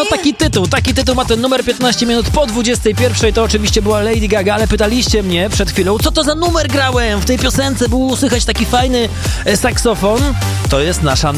Taki tytuł ma ten numer. 15 minut po 21. To oczywiście była Lady Gaga, ale pytaliście mnie przed chwilą, co to za numer grałem. W tej piosence było słychać taki fajny saksofon. To jest nasza